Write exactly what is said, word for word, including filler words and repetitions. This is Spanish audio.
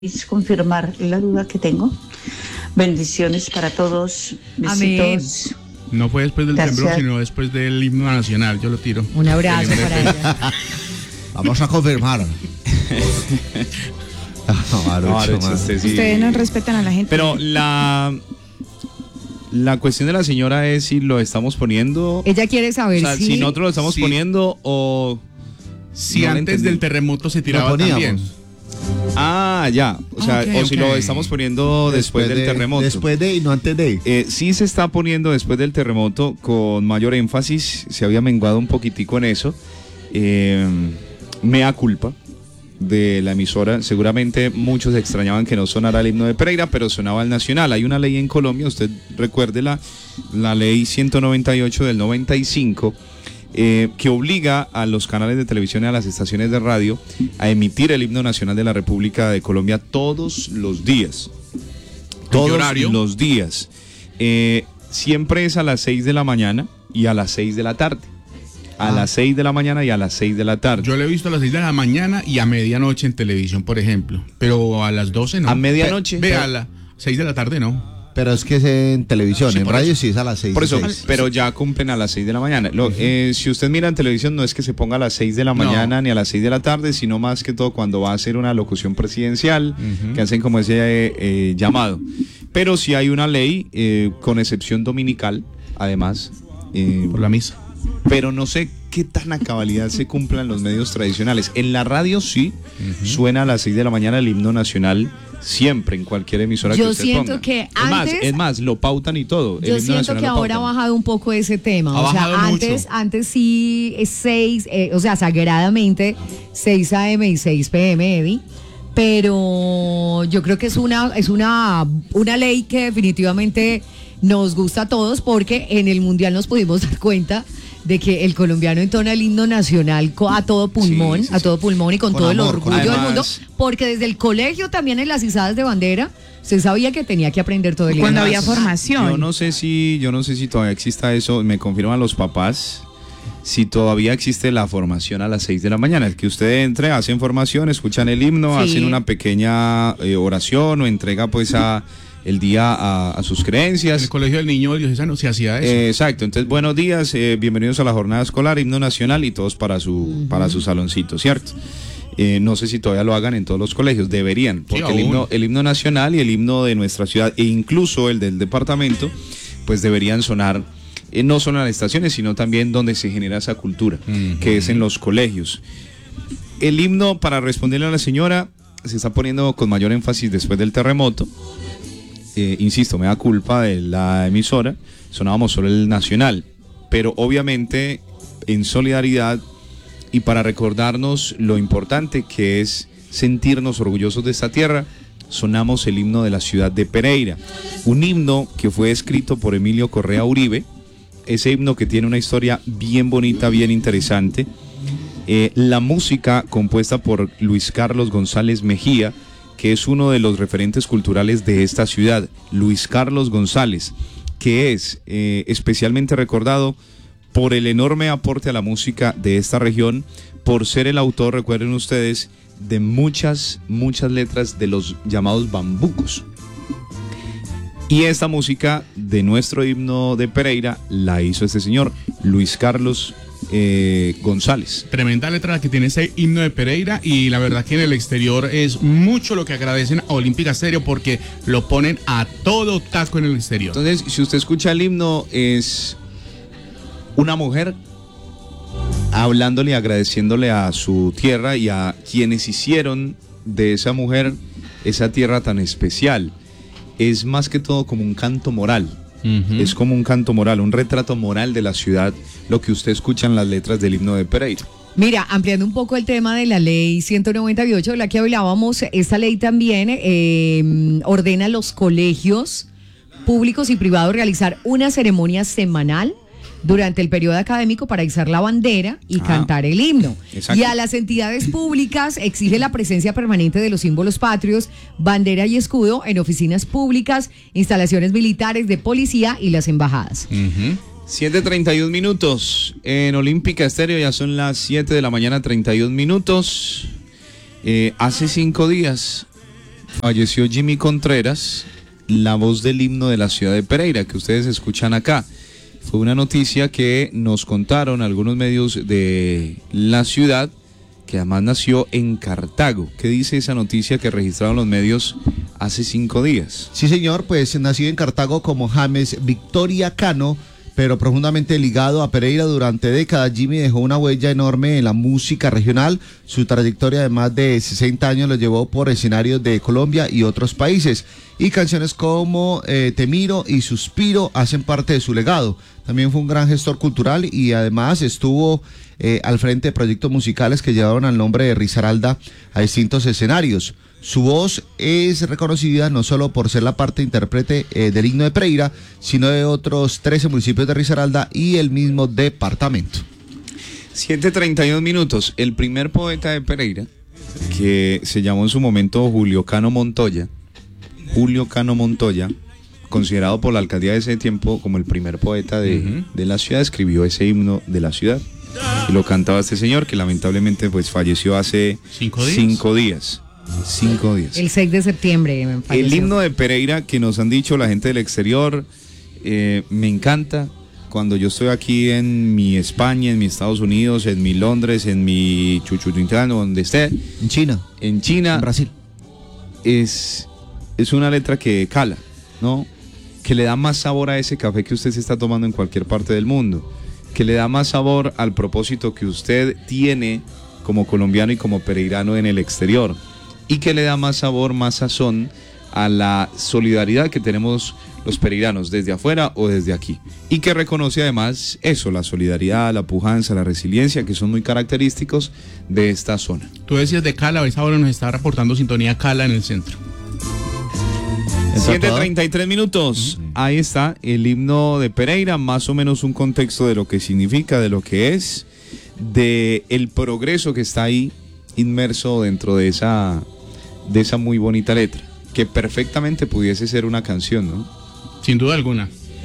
Es confirmar la duda que tengo. Bendiciones para todos. Besitos. Amén. No fue después del Gracias. temblor, sino después del himno nacional. Yo lo tiro. Un abrazo para ella. Vamos a confirmar. No, Arucho, usted sí. Ustedes no respetan a la gente. Pero la la cuestión de la señora es si lo estamos poniendo. Ella quiere saber O sea, si, si nosotros lo estamos Sí. poniendo o Si no lo antes entendí. del terremoto se tiraba Lo poníamos. también. Ah, ya. O sea, Ok, o si ok. lo estamos poniendo después, del de, terremoto. Después de y no antes de. Eh, sí se está poniendo después del terremoto con mayor énfasis. Se había menguado un poquitico en eso. Eh, mea culpa de la emisora. Seguramente muchos extrañaban que no sonara el himno de Pereira, pero sonaba el nacional. Hay una ley en Colombia, usted recuerde la, la ley ciento noventa y ocho del noventa y cinco, eh, que obliga a los canales de televisión y a las estaciones de radio a emitir el himno nacional de la República de Colombia todos los días. Todos horario? los días. Eh, siempre es a las seis de la mañana y a las seis de la tarde. A Ah. las seis de la mañana y a las seis de la tarde. Yo lo he visto a las seis de la mañana y a medianoche en televisión, por ejemplo. Pero a las doce no. ¿A medianoche? Ve, a las seis de la tarde no. Pero es que es en televisión, Sí, en por radio eso. sí es a las seis. Por y eso, seis. pero ya cumplen a las seis de la mañana. Lo- eh, si usted mira en televisión, no es que se ponga a las seis de la No. mañana ni a las seis de la tarde, sino más que todo cuando va a hacer una locución presidencial, Ujú. que hacen como ese eh, eh, llamado. Pero sí hay una ley, eh, con excepción dominical, además. eh, Por la misa. pero no sé qué tan a cabalidad se cumplan los medios tradicionales. En la radio sí, suena a las seis de la mañana el himno nacional, siempre, en cualquier emisora Yo que usted siento ponga. que es más, antes- es más, lo pautan y todo. el Yo himno siento nacional que lo ahora ha pautan. bajado un poco ese tema. Ha o sea, bajado antes, mucho. antes sí es seis, eh, o sea, sagradamente seis a eme y seis pe eme, Eddie. Pero yo creo que es una, es una, una ley que definitivamente nos gusta a todos, porque en el Mundial nos pudimos dar cuenta de que el colombiano entona el himno nacional co- a todo pulmón, Sí, sí, a sí. todo pulmón y con, Con todo amor, el con orgullo del mundo, además- porque desde el colegio también en las izadas de bandera se sabía que tenía que aprender todo el himno. Cuando había Además, formación. Yo no sé si, yo no sé si todavía exista eso, me confirman los papás, si todavía existe la formación a las seis de la mañana, es que usted entre, hacen formación, escuchan el himno, Sí. hacen una pequeña eh, oración o entrega pues a el día a, a sus En creencias. el colegio del niño diocesano se hacía eso. Eh, exacto, entonces buenos días, eh, bienvenidos a la jornada escolar, himno nacional y todos para su, para su saloncito, ¿cierto? Eh, no sé si todavía lo hagan en todos los colegios, deberían, porque el aún. himno, el himno nacional y el himno de nuestra ciudad e incluso el del departamento, pues deberían sonar, eh, no solo en las estaciones, sino también donde se genera esa cultura, Ujú. que es en los colegios. El himno, para responderle a la señora, se está poniendo con mayor énfasis después del terremoto. Eh, insisto, me da culpa de la emisora, sonábamos solo el nacional, pero obviamente en solidaridad y para recordarnos lo importante que es sentirnos orgullosos de esta tierra, sonamos el himno de la ciudad de Pereira, un himno que fue escrito por Emilio Correa Uribe, ese himno que tiene una historia bien bonita, bien interesante. Eh, la música compuesta por Luis Carlos González Mejía, que es uno de los referentes culturales de esta ciudad, Luis Carlos González, que es eh, especialmente recordado por el enorme aporte a la música de esta región, por ser el autor, recuerden ustedes, de muchas, muchas letras de los llamados bambucos. Y esta música de nuestro himno de Pereira la hizo este señor, Luis Carlos eh, González. Tremenda letra la que tiene ese himno de Pereira, y la verdad que en el exterior es mucho lo que agradecen a Olímpica Estéreo, porque lo ponen a todo taco en el exterior. Entonces, si usted escucha el himno, es una mujer hablándole y agradeciéndole a su tierra y a quienes hicieron de esa mujer esa tierra tan especial. Es más que todo como un canto moral. Ujú. Es como un canto moral, un retrato moral de la ciudad, lo que usted escucha en las letras del himno de Pereira. Mira, ampliando un poco el tema de la ley ciento noventa y ocho de la que hablábamos, esta ley también eh, ordena a los colegios públicos y privados realizar una ceremonia semanal durante el periodo académico para izar la bandera y Ah, cantar el himno. exacto. Y a las entidades públicas exige la presencia permanente de los símbolos patrios, bandera y escudo en oficinas públicas, instalaciones militares, de policía y las embajadas. Ujú. siete treinta y un minutos en Olímpica Estéreo, ya son las siete de la mañana, treinta y un minutos. Eh, hace cinco días Falleció Jimmy Contreras, la voz del himno de la ciudad de Pereira, que ustedes escuchan acá. Fue una noticia que nos contaron algunos medios de la ciudad, que además nació en Cartago. ¿Qué dice esa noticia que registraron los medios hace cinco días? Sí, señor, pues nacido en Cartago como James Victoria Cano, pero profundamente ligado a Pereira durante décadas, Jimmy dejó una huella enorme en la música regional. Su trayectoria de más de sesenta años lo llevó por escenarios de Colombia y otros países. Y canciones como eh, Te Miro y Suspiro hacen parte de su legado. También fue un gran gestor cultural y además estuvo eh, al frente de proyectos musicales que llevaron al nombre de Risaralda a distintos escenarios. Su voz es reconocida no solo por ser la parte intérprete eh, del himno de Pereira, sino de otros trece municipios de Risaralda y el mismo departamento. siete treinta y dos minutos. El primer poeta de Pereira, que se llamó en su momento Julio Cano Montoya, Julio Cano Montoya, considerado por la alcaldía de ese tiempo como el primer poeta de, uh-huh. de la ciudad, escribió ese himno de la ciudad. Y lo cantaba este señor, que lamentablemente pues falleció hace cinco días. Cinco días. Cinco días. El seis de septiembre me falleció. El himno de Pereira que nos han dicho la gente del exterior, eh, me encanta. Cuando yo estoy aquí en mi España, en mi Estados Unidos, en mi Londres, en mi Chuchutintán, donde esté. En China. En China. En Brasil. Es, es una letra que cala, ¿no? Que le da más sabor a ese café que usted se está tomando en cualquier parte del mundo. Que le da más sabor al propósito que usted tiene como colombiano y como pereirano en el exterior. Y que le da más sabor, más sazón a la solidaridad que tenemos los pereiranos desde afuera o desde aquí. Y que reconoce además eso, la solidaridad, la pujanza, la resiliencia, que son muy característicos de esta zona. Tú decías de Cala, a esa hora nos está reportando sintonía Cala en el centro. siete treinta y tres minutos. Uh-huh. Ahí está el himno de Pereira, más o menos un contexto de lo que significa, de lo que es, de el progreso que está ahí inmerso dentro de esa, de esa muy bonita letra, que perfectamente pudiese ser una canción, ¿no? Sin duda alguna.